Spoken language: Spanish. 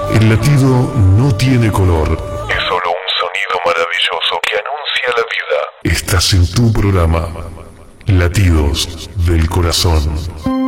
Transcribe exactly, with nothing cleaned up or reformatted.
El latido no tiene color. Es solo un sonido maravilloso que anuncia la vida. Estás en tu programa, Latidos del Corazón.